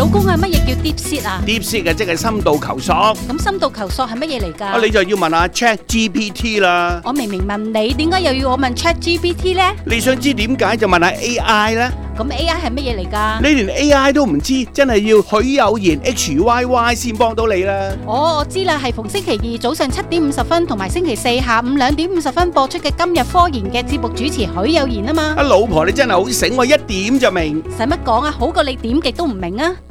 老公啊，乜嘢叫 deep sea 啊？ Deep Sea 嘅即係深度求索。 咁深度求索係乜嘢嚟㗎？ 你就要問下 ChatGPT 啦。 我明明問你，點解又要我問 ChatGPT 呢？ 你想知點解就問下 AI 啦。 咁 AI 係乜嘢嚟㗎？ 你連 AI 都唔知，真係要許有言 HYY 先幫到你啦。 我知啦，係逢星期二早上7:50同埋星期四下午2:50播出嘅今日科研嘅節目主持許有言啊嘛。 老婆你真係好醒喎，一點就明。 使乜講啊？好過你點極都唔明啊！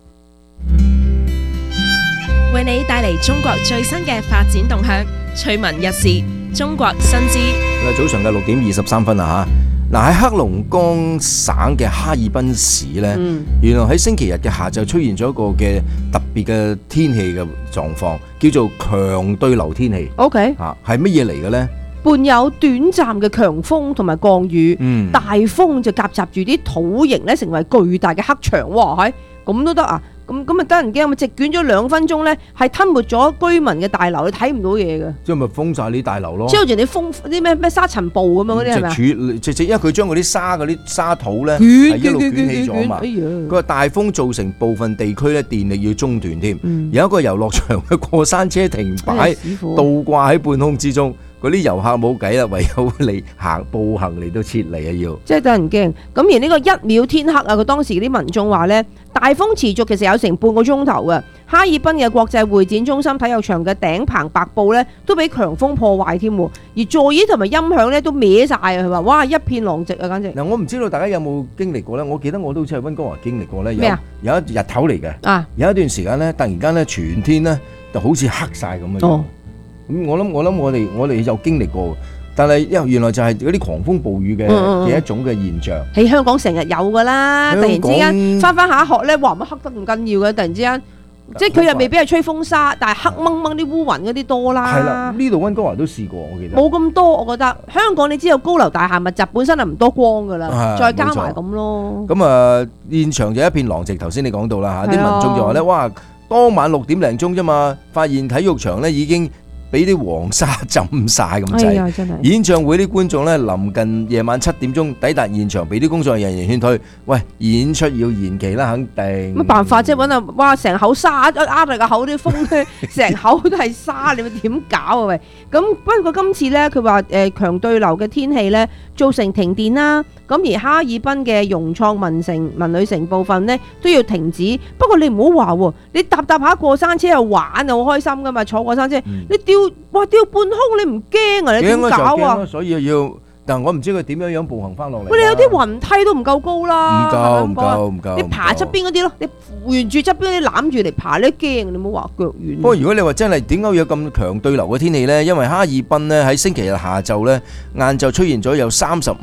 為你帶嚟中國最新嘅發展動向，趣聞日事，中國新知。 早上嘅6:23啦吓。喺黑龍江省嘅哈爾濱市呢，原來喺星期日嘅下晝出現咗一個嘅特別嘅天氣嘅狀況，叫做強對流天氣。 OK， 係乜嘢嚟嘅呢？ 伴有短暫嘅強風同埋降雨，大風就夾雜住啲土形咧，成為巨大嘅黑牆。哇，係咁都得啊！咁咪得人驚，咪席捲咗2分鐘咧，係吞沒咗居民嘅大樓，你睇唔到嘢嘅。 即係咪封晒啲大樓咯？ 即係好似人哋封啲咩沙塵暴咁樣嗰啲係咪啊？ 因為佢將嗰啲沙土咧係一路捲起咗嘛。佢話大風造成部分地區咧電力要中斷添，有一個遊樂場嘅過山車停擺，倒掛喺半空之中。嗰啲遊客冇計啦，唯有嚟步行嚟到撤離啊！要即係得人驚。咁而呢個1秒天黑啊，佢當時啲民眾話咧，大風持續其實有成半個鐘頭嘅。哈爾濱嘅國際會展中心體育場嘅頂棚白布咧都俾強風破壞添，而座椅同埋音響咧都歪晒啊！佢話：哇，一片狼藉啊，簡直！ 嗱，我唔知道大家有冇經歷過咧？我記得我都好似喺溫哥華經歷過咧。 咩啊？ 有一日頭嚟嘅，有一段時間咧，突然間咧，全天咧就好似黑晒咁樣。咁我諗我哋有經歷過，但係因為原來就係嗰啲狂風暴雨嘅一種嘅現象。 喺香港成日有噶啦，突然之間翻下學咧，哇乜黑得咁緊要嘅，突然之間，即係佢又未必係吹風沙，但係黑掹掹啲烏雲嗰啲多啦。 係啦，呢度溫哥華都試過，我記得。 冇咁多，我覺得香港你知道高樓大廈密集，本身係唔多光噶啦，再加埋咁咯。 咁現場就一片狼藉。頭先你講到啦嚇，啲民眾就話咧，哇，當晚6點零鐘啫嘛，發現體育場咧已經俾啲黃沙浸晒咁滯，演唱會啲觀眾咧臨近夜晚7點鐘抵達現場，俾啲工作人員勸退，喂，演出要延期啦，肯定。 乜辦法啫？揾啊，哇，成口沙，壓住個口啲風咧，成口都係沙，你會點搞啊？喂，咁不過今次咧，佢話強對流嘅天氣咧，造成停電啦。咁而哈爾濱嘅融創文旅城部分咧都要停止。不過你唔好話喎，你搭下過山車又玩啊，好開心噶嘛！坐過山車，你吊半空，你唔驚啊？你點搞啊？ 所以要，但我唔知佢點樣步行翻落嚟。 喂，你有啲雲梯都唔夠高啦， 唔夠。 你爬側邊嗰啲咯，你沿住側邊啲攬住嚟爬，你驚，你唔好話腳軟。 不過如果你話真係點解有咁強對流嘅天氣呢？因為哈爾濱呢喺星期日下晝呢晏晝出現咗有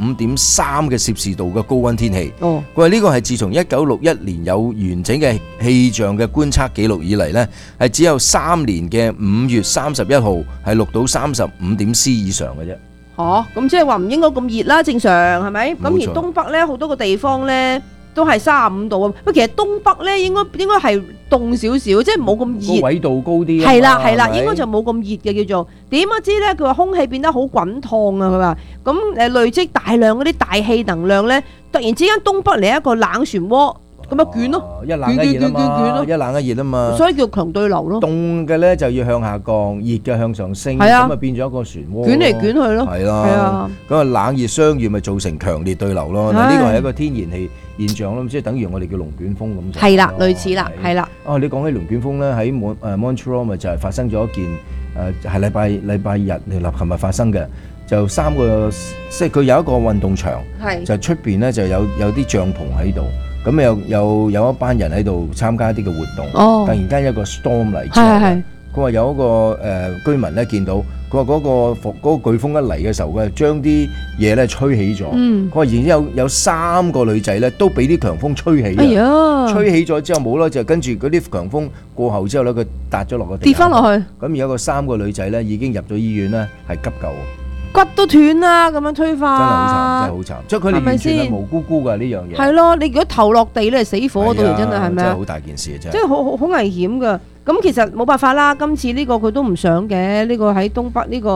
35.3嘅攝氏度嘅高溫天氣。佢話呢個係自從1961年有完整嘅氣象嘅觀測記錄以嚟呢，係只有3年嘅5月31號係錄到35.C 以上嘅啫。 咁即係話唔應該咁熱啦，正常係咪？咁而東北咧好多個地方咧都係35度啊。不過其實東北咧應該係凍少少，即係冇咁熱。 個緯度高啲。 係啦，應該就冇咁熱嘅叫做。點知咧？佢話空氣變得好滾燙啊！佢話咁累積大量嗰啲大氣能量咧，突然之間東北嚟一個冷漩渦。咁咪捲咯， 一冷一熱啊嘛，一冷一熱啊嘛， 所以叫強對流咯。 凍嘅咧就要向下降，熱嘅向上升，咁啊變咗一個漩渦， 捲嚟捲去咯。 係啦，咁啊冷熱相遇咪造成強烈對流咯。嗱，呢個係一個天然氣現象咯，即係等於我哋叫龍捲風咁。 係啦，類似啦，係啦。 你講起龍捲風咧，喺Montreal 咪就係發生咗一件係禮拜日琴日發生嘅，就3個，即係佢有一個運動場，就出邊咧就有啲帳篷喺度。咁有一班人喺度參加一啲嘅活動，突然間一個 storm 嚟之後，佢話有一個居民咧見到，佢話嗰個颶風一嚟嘅時候，佢將啲嘢咧吹起咗。佢話然之後有3個女仔咧都俾啲強風吹起，吹起咗之後冇啦，就跟住嗰啲強風過後之後咧，佢跌咗落個地， 跌翻落去。 咁而家個3個女仔咧已經入咗醫院咧，係急救。 骨都斷啦，咁樣推翻， 真係好慘，真係好慘。即係佢哋完全係無辜辜㗎呢樣嘢。 係咯，你如果頭落地咧，死火到嚟真係係咪啊？ 真係好大件事啊！真係。 即係好危險㗎。咁其實冇辦法啦，今次呢個佢都唔想嘅，呢個喺東北呢個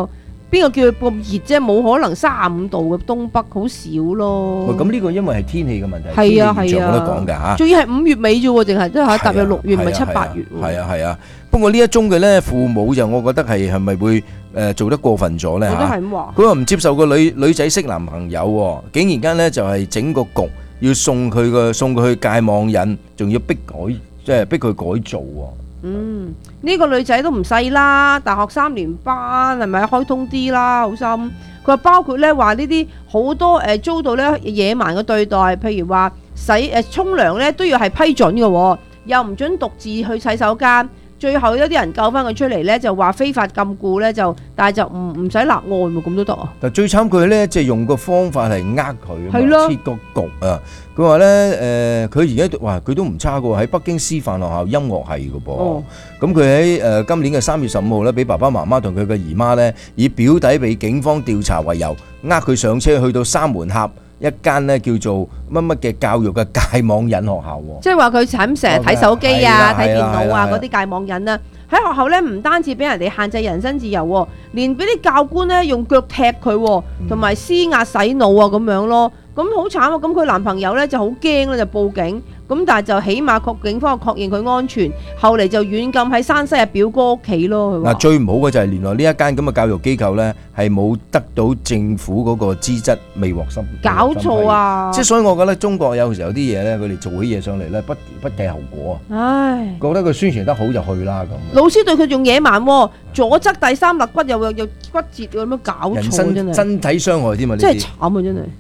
邊個叫佢咁熱啫？冇可能35度嘅東北，好少咯。 喂，咁呢個因為係天氣嘅問題， 係啊天氣現象冇得講㗎嚇。 仲要係5月尾啫喎，淨係都係踏入6月，唔係7、8月喎。 係啊。不過呢一宗嘅咧，父母就我覺得係咪會做得過分咗咧嚇？ 我都係咁話。 佢話唔接受個女仔識男朋友，竟然間咧就係整個局要送佢去戒網癮，仲要逼佢改造喎。 呢個女仔都唔細啦，大學3年班係咪開通啲啦？好心。佢話包括咧話呢啲好多遭到咧野蠻嘅對待，譬如話沖涼咧都要係批准嘅，又唔准獨自去洗手間。最後有啲人救翻佢出嚟咧，就話非法禁錮咧，但係就唔使立案喎，咁都得啊？ 但最慘佢咧，即係用個方法係呃佢， 係咯， 設個局啊！佢話咧佢而家話佢都唔差嘅喎，喺北京師範學校音樂系嘅噃。咁佢喺今年嘅3月15號咧，俾爸爸媽媽同佢嘅姨媽咧，以表弟被警方調查為由，佢上車去到三門峽一間咧叫做乜乜嘅教育嘅戒網癮學校喎， 即係話佢成日睇手機啊、睇電腦啊嗰啲戒網癮啊，喺學校咧唔單止俾人哋限制人身自由，連俾啲教官咧用腳踢佢，同埋施壓洗腦啊咁樣咯，咁好慘啊！咁佢男朋友咧就好驚咧，就報警。咁但係就起碼警方確認佢安全，後嚟就軟禁喺山西嘅表哥屋企咯。佢話最唔好嘅就係原來呢一間咁嘅教育機構咧，係冇得到政府嗰個資質，未獲審。 搞錯啊！ 即係所以我覺得中國有時候有啲嘢咧，佢哋做起嘢上嚟咧，不計後果啊！ 唉， 覺得佢宣傳得好就去啦咁。 老師對佢仲野蠻，左側第三肋骨又骨折咁樣搞錯，真係身體傷害添啊！ 真係慘啊！真係。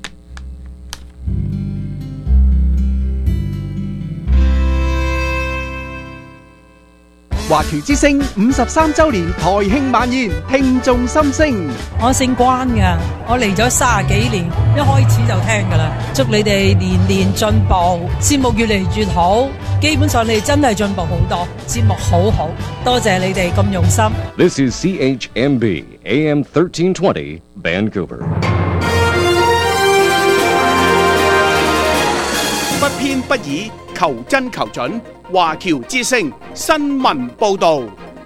華僑之聲53週年台慶晚宴，聽眾心聲。 我姓關㗎，我嚟咗30幾年，一開始就聽㗎啦。祝你哋年年進步，節目越嚟越好。基本上你哋真係進步好多，節目好好，多謝你哋咁用心。 This is CHMB AM 1320 Vancouver。 不偏不倚，求真求準。華僑之聲新聞報道。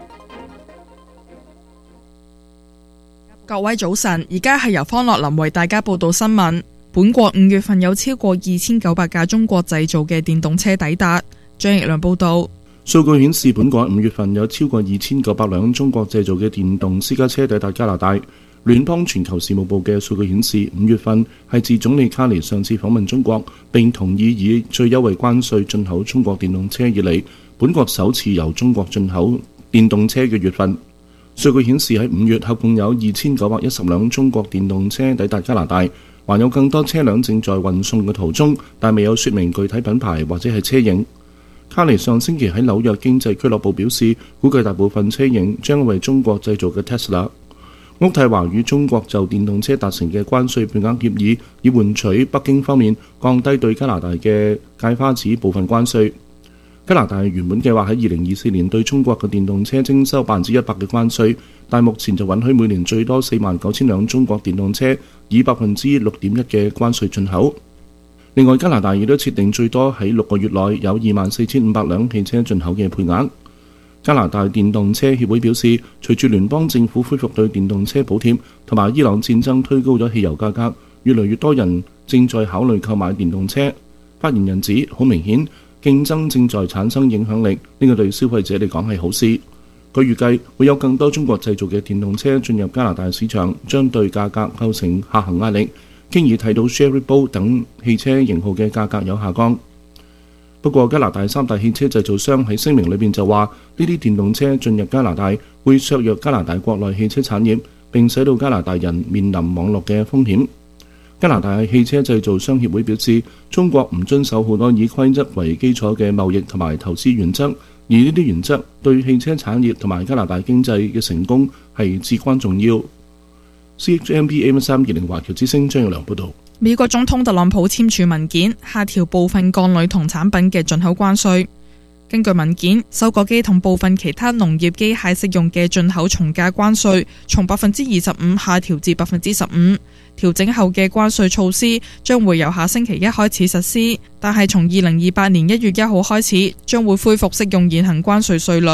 各位早晨，而家係由方樂林為大家報道新聞。本國5月份有超過2900架中國製造嘅電動車抵達。張奕良報道。 數據顯示，本港5月份有超過2900輛中國製造嘅電動私家車抵達加拿大。聯邦全球事務部嘅數據顯示，5月份係自總理卡尼上次訪問中國並同意以最優惠關稅進口中國電動車以嚟，本國首次由中國進口電動車嘅月份。數據顯示喺5月合共有2910輛中國電動車抵達加拿大，還有更多車輛正在運送嘅途中，但未有說明具體品牌或者係車型。卡尼上星期喺紐約經濟俱樂部表示，估計大部分車型將為中國製造嘅 Tesla。渥太華與中國就電動車達成嘅關稅配額協議，以換取北京方面降低對加拿大嘅芥花籽部分關稅。加拿大原本計劃喺2024年對中國嘅電動車徵收100%嘅關稅，但目前就允許每年最多49000輛中國電動車以6.1%嘅關稅進口。另外，加拿大亦都設定最多喺6個月內有24500輛汽車進口嘅配額。加拿大電動車協會表示，隨住聯邦政府恢復對電動車補貼同埋伊朗戰爭推高咗汽油價格，越嚟越多人正在考慮購買電動車。發言人指，好明顯競爭正在產生影響力，呢個對消費者嚟講係好事。佢預計會有更多中國製造嘅電動車進入加拿大市場，將對價格構成下行壓力。經已睇到 Sherry-Bolt 等汽車型號嘅價格有下降。不過，加拿大3大汽車製造商喺聲明裏邊就話，呢啲電動車進入加拿大會削弱加拿大國內汽車產業，並使到加拿大人面臨網絡嘅風險。加拿大汽車製造商協會表示，中國唔遵守好多以規則為基礎嘅貿易同埋投資原則，而呢啲原則對汽車產業同埋加拿大經濟嘅成功係至關重要。CHMB AM320 華僑之聲張耀良報導。 美國總統特朗普簽署文件，下調部分鋼鋁同產品嘅進口關稅。根據文件，收割機同部分其他農業機械適用嘅進口從價關稅從25%下調至15%。調整後嘅關稅措施將會由下星期一開始實施，但係從2028年1月1號開始將會恢復適用現行關稅稅率。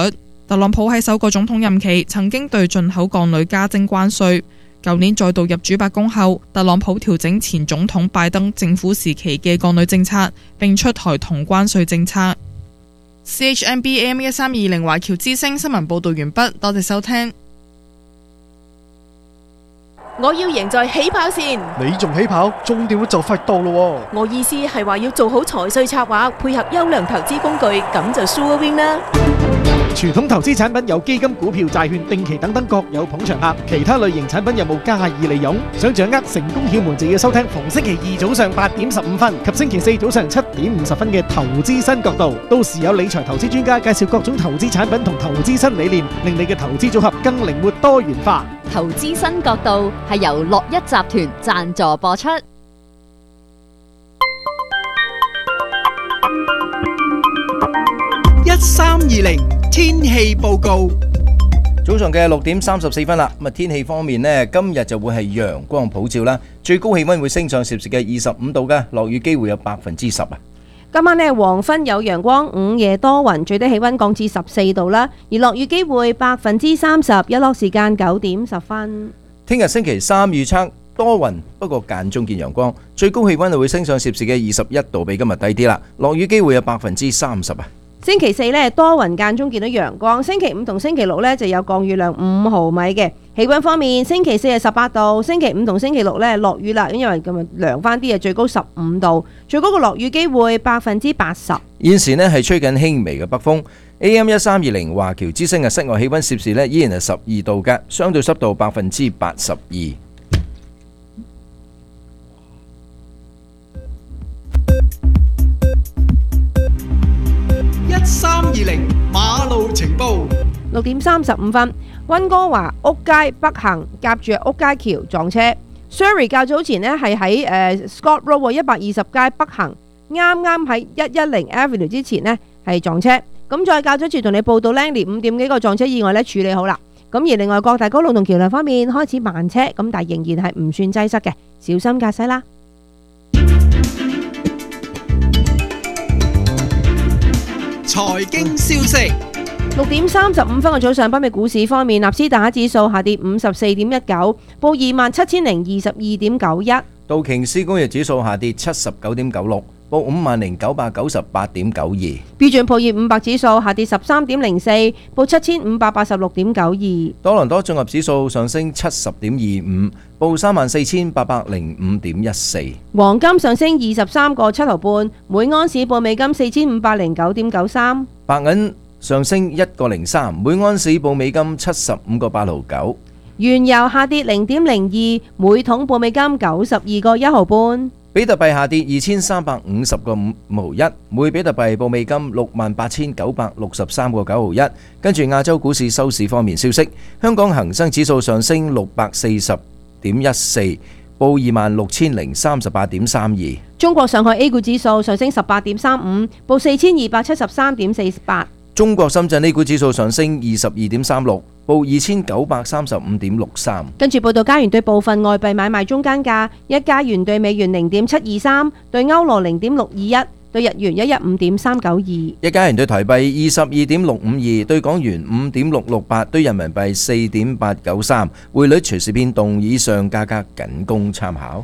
特朗普喺首個總統任期曾經對進口鋼鋁加徵關稅，舊年再度入主白宮後，特朗普調整前總統拜登政府時期嘅鋼鋁政策，並出台同關稅政策。CHMB AM 1320華僑之聲新聞報道完畢，多謝收聽。 我要贏在起跑線。 你仲起跑，終點就快到咯。 我意思係話要做好財稅策劃，配合優良投資工具，咁就 sure win 啦。 傳統投資產品有基金、股票、債券、定期等等各有捧場客，其他類型產品有冇加以利用？想掌握成功竅門，就要收聽逢星期二早上8點15分及星期四早上7點50分嘅投資新角度。到時有理財投資專家介紹各種投資產品同投資新理念，令你嘅投資組合更靈活多元化。 投資新角度係由樂一集團贊助播出。 1320天氣報告。 早上嘅6點34分啦。咁啊，天氣方面呢，今日就會係陽光普照啦，最高氣溫會升上攝氏嘅25度嘅，落雨機會有10%啊。 今晚呢，黃昏有陽光，午夜多雲，最低氣溫降至14度啦，而落雨機會30%，日落時間9點10分。 聽日星期三預測多雲，不過間中見陽光，最高氣溫就會升上攝氏嘅21度，比今日低啲啦，落雨機會有30%啊。 星期四呢，多雲間中見到陽光，星期五同星期六呢，就有降雨量5毫米嘅。氣溫方面，星期四係18度，星期五同星期六呢，落雨啦，因為今日涼翻啲，最高15度，最高嘅落雨機會80%。 現時呢係吹緊輕微嘅北風。AM 1320華僑之聲嘅室外氣溫攝氏呢依然係12度嘅，相對濕度82%。 1320馬路情報。 6點35分，溫哥華屋街北行夾住屋街橋撞車。Surrey 較早前呢係喺Scott Road 120街北行，啱啱喺110 Avenue 之前呢係撞車。咁再較早前同你報道 Langley 5點幾個撞車意外呢處理好啦。咁而另外各大公路同橋梁方面開始慢車，咁但係仍然係唔算擠塞嘅，小心駕駛啦。 財經消息。 6點35分嘅早上，北美股市方面，納斯達克指數下跌54.19，報20,7022.91； 道瓊斯工業指數下跌79.96，報50,998.92； 標準普爾500指數下跌13.04，報7,586.92； 多倫多綜合指數上升70.25，報34,805.14； 黃金上升23個7毫半，每盎司報美金4,509.93； 白銀上升1個03，每盎司報美金75個8毫9； 原油下跌0.02，每桶報美金92個1毫半； 比特幣下跌2350個5毫1，每比特幣報美金68,963個9毫1。跟住亞洲股市收市方面消息，香港恒生指數上升640.14，報26,038.32。 中國上海 A 股指數上升18.35，報4,273.48。 中國深圳 A 股指數上升22.36，報2,935.63。 跟住報道加元對部分外幣買賣中間價：一加元對美元0.723，對歐羅0.621，對日元115.392。 一加元對台幣22.652，對港元5.668，對人民幣4.893。匯率隨時變動，以上價格僅供參考。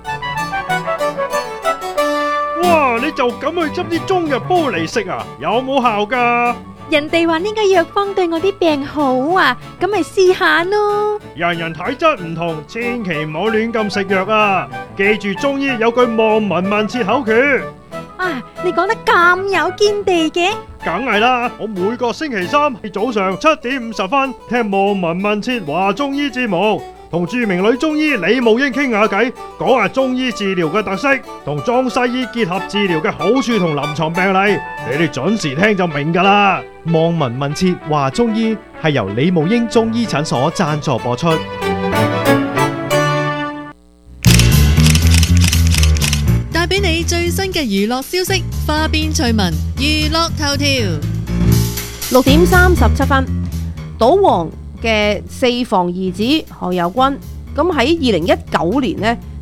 哇！你就咁去執啲中藥煲嚟食啊？有冇效㗎？ 人哋話呢個藥方對我啲病好啊，咁咪試下咯。 人人體質唔同，千祈唔好亂咁食藥啊！記住中醫有句望聞問切口訣。 啊！你講得咁有見地嘅？ 梗係啦，我每個星期三早上7點50分聽望聞問切話中醫節目。同著名女中醫李慕英傾下偈，講下中醫治療嘅特色，同中西醫結合治療嘅好處同臨床病例，你哋準時聽就明㗎啦。 望聞問切話中醫係由李慕英中醫診所贊助播出。 帶俾你最新嘅娛樂消息，花邊趣聞，娛樂頭條。 6點37分，賭王嘅4房兒子何猷君，咁喺2019年呢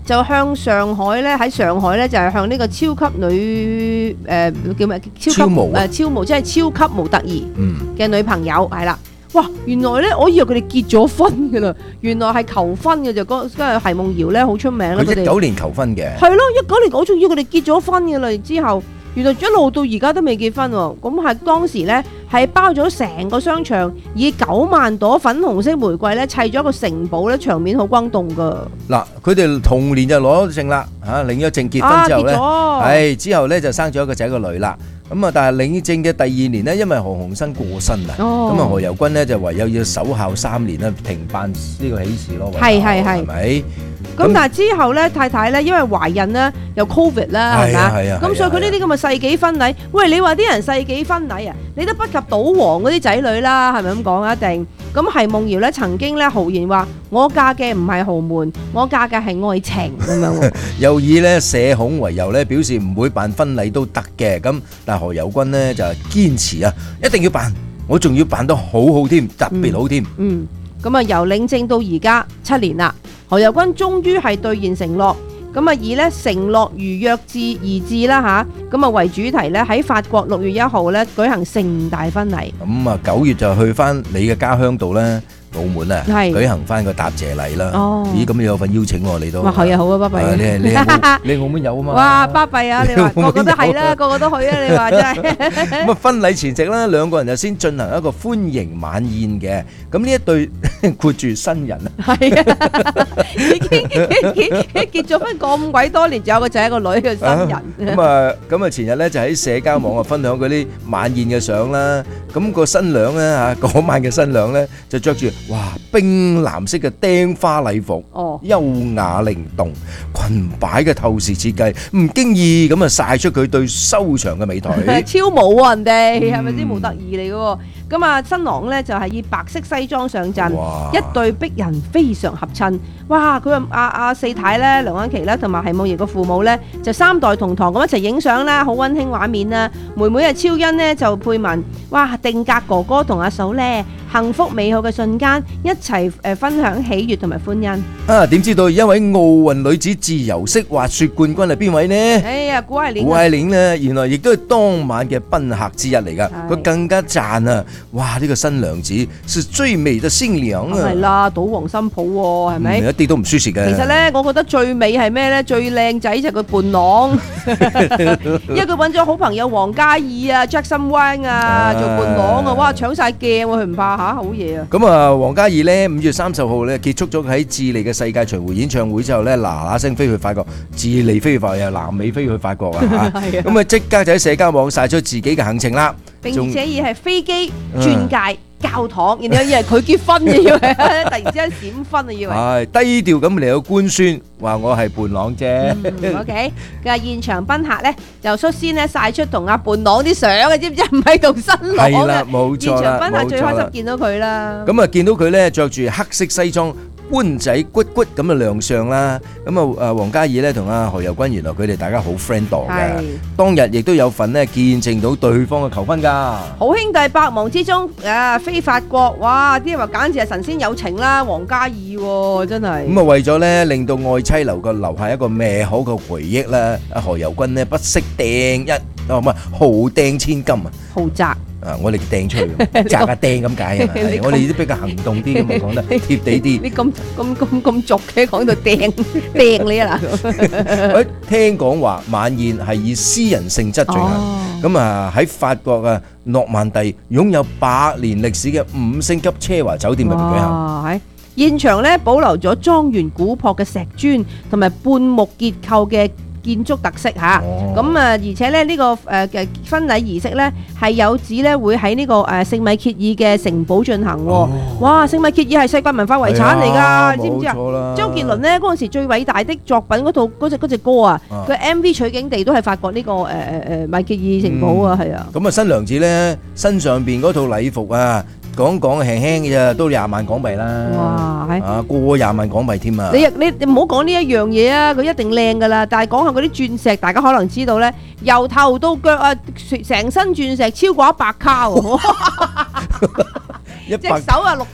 就向上海咧，喺上海咧就係向呢個超級女叫咩？超模即係超級模特兒嘅女朋友係啦。哇！原來咧，我以為佢哋結咗婚㗎啦，原來係求婚嘅就嗰個奚夢瑤咧好出名啦。 佢19年求婚嘅。係咯，19年我仲以為佢哋結咗婚㗎啦，之後原來一路到而家都未結婚喎。咁係當時咧係包咗成個商場，以9萬朵粉紅色玫瑰咧砌咗一個城堡咧，場面好轟動㗎。 嗱，佢哋同年就攞咗證啦，領咗證結婚之後咧，係之後咧就生咗一個仔一個女啦。咁啊，但係領證嘅第2年呢，因為何鴻燊過身啊，咁啊何猷君呢就唯有要守孝3年啦，停辦呢個喜事咯。係咪？咁但係之後咧，太太咧因為懷孕啦，又 Covid 啦，係咪？咁所以佢呢啲咁嘅世紀婚禮，喂，你話啲人世紀婚禮啊，你都不及賭王嗰啲仔女啦，係咪咁講啊？一定。咁奚夢瑤咧曾經咧豪言話：我嫁嘅唔係豪門，我嫁嘅係愛情咁樣。又以咧社恐為由咧，表示唔會辦婚禮都得嘅。咁但係何猷君呢就堅持啊，一定要辦，我仲要辦得好好添，特別好添。咁啊由領證到而家7年啦，何猷君終於係兌現承諾。咁啊以咧承諾如約至而至啦嚇，咁啊為主題咧喺法國6月1號咧舉行盛大婚禮。咁啊9月就去翻你嘅家鄉度咧，澳門啊，舉行翻個答謝禮啦。咦，咁你有份邀請喎，你都。哇，係啊，好啊，巴閉。你澳門有啊嘛？哇，巴閉啊！你話個個都係啦，個個都去啊！你話真係。咁啊，婚禮前夕啦，兩個人就先進行一個歡迎晚宴嘅。咁呢一對括住新人啊，係啊，已經結咗婚咁鬼多年，仲有個仔一個女嘅新人。咁啊，前日咧就喺社交網啊分享嗰啲晚宴嘅相啦。咁個新娘咧嚇，嗰晚嘅新娘咧就着住。哇！冰藍色嘅釘花禮服，優雅靈動，裙擺嘅透視設計，唔經意咁啊曬出佢對修長嘅美腿，超舞啊人哋，係咪先模特兒嚟嘅喎？咁啊新郎咧就係以白色西裝上陣，一對璧人非常合襯。哇！佢阿四太咧梁安琪咧同埋奚夢瑤嘅父母咧就3代同堂咁一齊影相啦，好溫馨畫面啦。妹妹啊超欣呢就配文，哇！定格哥哥同阿嫂咧幸福美好嘅瞬間，一齊分享喜悅同埋歡欣。啊！點知道一位奧運女子自由式滑雪冠軍係邊位呢？哎呀，古愛玲咧，原來亦都係當晚嘅賓客之一嚟㗎。佢更加讚啊！哇！呢個新娘子是最美的新娘啊！係啦，賭王新抱喎，係咪？一啲都唔輸蝕嘅。其實咧，我覺得最美係咩咧？最靚仔就係個伴郎，因為佢揾咗好朋友王嘉爾啊、Jackson Wang 啊做伴郎啊，哇！搶晒鏡喎，佢唔怕嚇，好嘢啊！咁啊，王嘉爾咧5月30號咧結束咗喺智利嘅世界巡迴演唱會之後咧，嗱聲飛去法國，智利飛去法國，又南美飛去法國啊嚇！咁啊，即刻就喺社交網曬出自己嘅行程啦。並且以係飛機、鑽戒、教堂，然後以為佢結婚嘅，以為突然之間閃婚啊，以為係低調咁嚟到官宣，話我係伴郎啫。OK，佢話現場賓客咧就率先咧曬出同阿伴郎啲相嘅，知唔知？唔係同新郎嘅。係啦，冇錯啦，現場賓客最開心見到佢啦。咁啊，見到佢咧著住黑色西裝。官仔骨骨咁嘅亮相啦，咁啊王嘉爾咧同阿何猷君原來佢哋大家好 friend 度嘅，當日亦都有份咧見證到對方嘅求婚㗎。好兄弟百忙之中飛法國，哇！啲人話簡直係神仙友情啦，王嘉爾喎真係。咁啊為咗咧令到愛妻留下一個美好嘅回憶咧，阿何猷君呢不惜豪掟千金啊！豪宅。我哋掟出去，砸下掟咁解啊！我哋都比較行動啲咁啊，講得貼地啲。你咁俗嘅講到掟你啊嗱！聽講話晚宴係以私人性質進行，咁啊喺法國啊諾曼第擁有100年歷史嘅5星級奢華酒店入邊舉行。現場咧保留咗莊園古樸嘅石磚同埋半木結構嘅建築特色嚇，咁而且咧呢個嘅婚禮儀式咧係有指咧會喺呢個聖米歇爾嘅城堡進行喎。哇！聖米歇爾係世界文化遺產嚟㗎，你知唔知啊？周杰倫咧嗰陣時最偉大的作品嗰隻歌啊，佢 MV 取景地都係法國呢個米歇爾城堡啊，係啊。咁啊新娘子咧身上邊嗰套禮服啊。講輕輕嘅咋，都20萬港幣啦！哇，過20萬港幣添啊！你唔好講呢一樣嘢啊，佢一定靚噶啦。但係講下嗰啲鑽石，大家可能知道咧，由頭到腳啊，成身鑽石超過100卡喎，隻手啊6卡，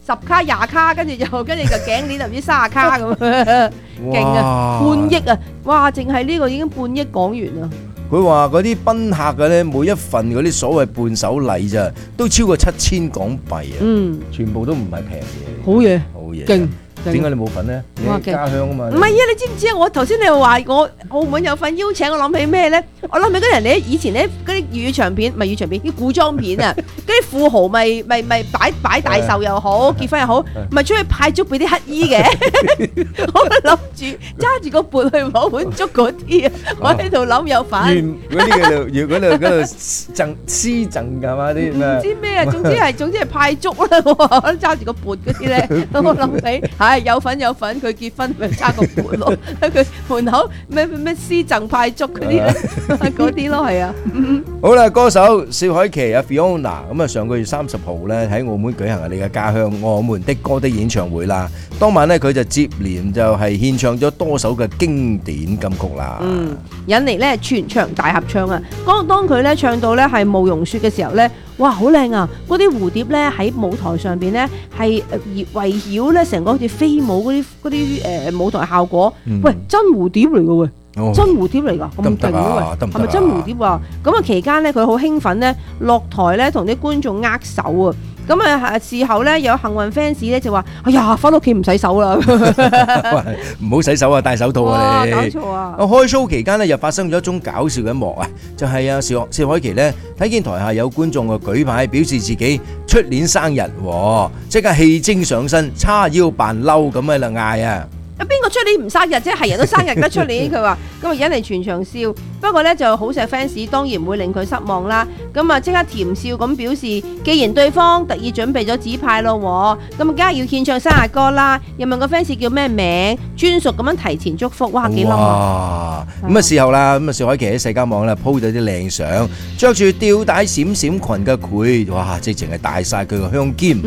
10卡20卡，跟住就個頸鏈就唔知30卡咁樣，勁啊！半億啊！哇，淨係呢個已經半億港元啊！ 佢話嗰啲賓客嘅咧，每一份嗰啲所謂伴手禮咋，都超過7000港幣啊！全部都唔係平嘢。 好嘢， 好嘢， 勁！ 點解你冇份呢？你家鄉啊嘛。 唔係啊，你知唔知啊？我頭先你又話我澳門有份邀請，我諗起咩咧？我諗起嗰人你以前咧嗰啲粵語長片，唔係粵語長片，啲古裝片啊，嗰啲富豪咪擺大壽又好，結婚又好，咪出去派粥俾啲乞衣嘅。我諗住揸住個缽去攞碗粥嗰啲啊，我喺度諗有份。 嗰啲嗰度贈施贈㗎嘛啲咩？ 唔知咩啊，總之係派粥啦。我揸住個缽嗰啲咧，我諗起有份，佢結婚咪揸個缽咯，佢門口咩施贈派粥嗰啲咧，嗰啲咯係啊。 好啦，歌手薛凱琪啊 Fiona 咁啊，上個月30號咧喺澳門舉行你嘅家鄉我們的歌的演唱會啦。當晚咧佢就接連就係獻唱咗多首嘅經典金曲啦。 引嚟咧全場大合唱啊！當佢咧唱到咧係慕容雪嘅時候咧，哇好靚啊！嗰啲蝴蝶咧喺舞台上邊咧係圍繞咧成個好似飛舞嗰啲舞台效果。喂，真蝴蝶嚟嘅喂！真蝴蝶嚟㗎，咁勁嘅喂，係咪真蝴蝶啊？咁啊期間咧佢好興奮咧，落台咧同啲觀眾握手啊！咁啊事後咧有幸運 fans 咧就話：哎呀，翻屋企唔洗手啦！ 唔好洗手啊，戴手套啊你！ 搞錯啊！ 開 show 期間咧又發生咗一宗搞笑嘅一幕啊，就係薛凱琪咧睇見台下有觀眾嘅舉牌表示自己出年生日，即刻戲精上身，叉腰扮嬲咁喺度嗌啊！ 邊個出年唔生日啫？係人都生日得出年，佢話咁啊引嚟全場笑。不過咧就好錫 fans，當然唔會令佢失望啦。咁啊即刻甜笑咁表示，既然對方特意準備咗紙牌咯，咁啊梗係要獻唱生日歌啦。又問個 fans 叫咩名，專屬咁樣提前祝福。哇，幾冧啊！ 咁啊事後啦，咁啊薛凱琪喺社交網咧 po 咗啲靚相，着住吊帶閃閃裙嘅佢，哇，直情係大晒佢個香肩。